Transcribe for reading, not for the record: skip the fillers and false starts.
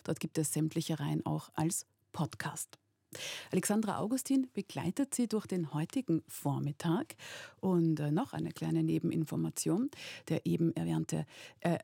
Dort gibt es sämtliche Reihen auch als Podcast. Alexandra Augustin begleitet Sie durch den heutigen Vormittag. Und noch eine kleine Nebeninformation. Der eben erwähnte